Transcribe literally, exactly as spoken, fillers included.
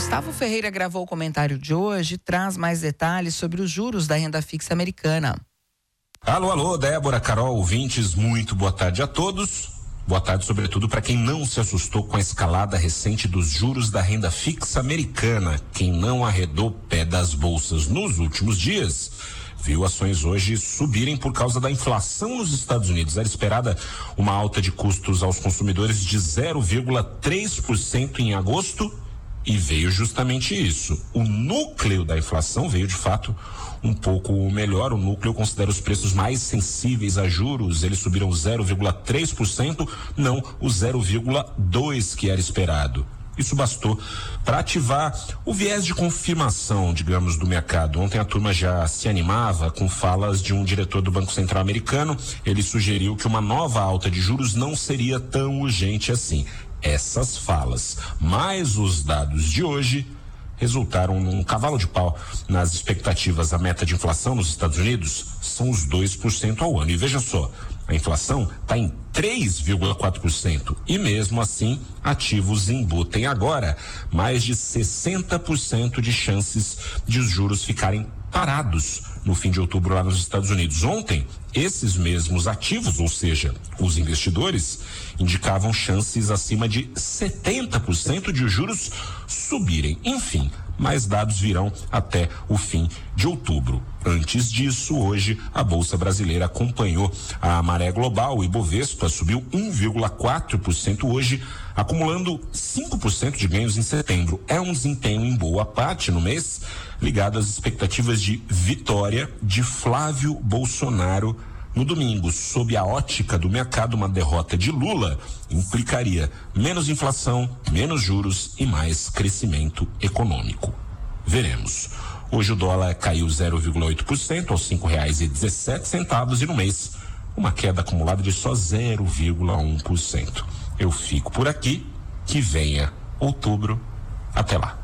Gustavo Ferreira gravou o comentário de hoje e traz mais detalhes sobre os juros da renda fixa americana. Alô, alô, Débora, Carol, ouvintes, muito boa tarde a todos. Boa tarde, sobretudo, para quem não se assustou com a escalada recente dos juros da renda fixa americana. Quem não arredou o pé das bolsas nos últimos dias viu ações hoje subirem por causa da inflação nos Estados Unidos. Era esperada uma alta de custos aos consumidores de zero vírgula três por cento em agosto e veio justamente isso. O núcleo da inflação veio, de fato, um pouco melhor. O núcleo considera os preços mais sensíveis a juros. Eles subiram zero vírgula três por cento, não o zero vírgula dois por cento que era esperado. Isso bastou para ativar o viés de confirmação, digamos, do mercado. Ontem a turma já se animava com falas de um diretor do Banco Central americano. Ele sugeriu que uma nova alta de juros não seria tão urgente assim. Essas falas, mais os dados de hoje, resultaram num cavalo de pau nas expectativas. A meta de inflação nos Estados Unidos são os dois por cento ao ano. E veja só, a inflação está em três vírgula quatro por cento e mesmo assim ativos embutem agora mais de sessenta por cento de chances de os juros ficarem parados no fim de outubro lá nos Estados Unidos. Ontem, esses mesmos ativos, ou seja, os investidores, indicavam chances acima de setenta por cento de os juros subirem. Enfim, mais dados virão até o fim de outubro. Antes disso, hoje, a Bolsa Brasileira acompanhou a maré global. O Ibovespa subiu um vírgula quatro por cento hoje, acumulando cinco por cento de ganhos em setembro. É um desempenho em boa parte no mês, ligado às expectativas de vitória de Flávio Bolsonaro no domingo. Sob a ótica do mercado, uma derrota de Lula implicaria menos inflação, menos juros e mais crescimento econômico. Veremos. Hoje o dólar caiu zero vírgula oito por cento aos cinco reais e dezessete centavos e no mês uma queda acumulada de só zero vírgula um por cento. Eu fico por aqui, que venha outubro. Até lá.